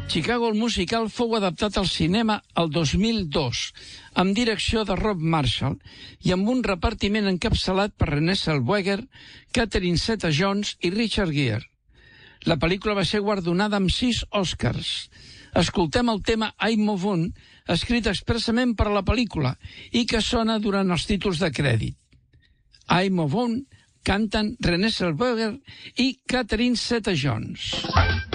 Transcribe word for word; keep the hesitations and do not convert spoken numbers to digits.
Chicago el musical fou adaptat al cinema el dos mil dos, amb direcció de Rob Marshall i amb un repartiment encapçalat per Renée Zellweger, Catherine Zeta-Jones i Richard Gere. La pel·lícula va ser guardonada amb sis Oscars. Escoltem el tema I Move On, escrit expressament per a la pel·lícula i que sona durant els títols de crèdit. I Move On canten Renée Zellweger i Catherine Zeta-Jones.